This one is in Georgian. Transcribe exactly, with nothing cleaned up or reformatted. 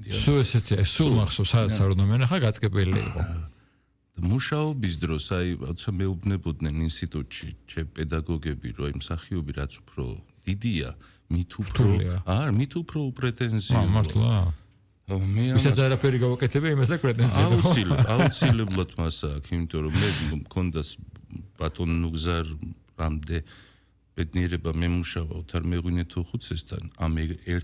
მიდიან. სულ ესეთი, სულ მახსოვს, სადაც არ უნდა მენახა, გაწკეპილი იყო. მუშაობის დროს აი როცა მეუბნებოდნენ ინსტიტუტში პედაგოგები, რომ იმ მსახიობი რაც უფრო დიდია, მით უფრო არ, მით უფრო პრეტენზია. მართლა? მე ვისაც არაფერი გავაკეთებია, იმას აქვს პრეტენზია. აუცილებლად, აუცილებლად მას აქვს, იმიტომ რომ მე მქონდა ბატონ ნუგზარამდე ბედნიერება მე მუშაობთ არ მეღვინეთო ხუცესთან, ამ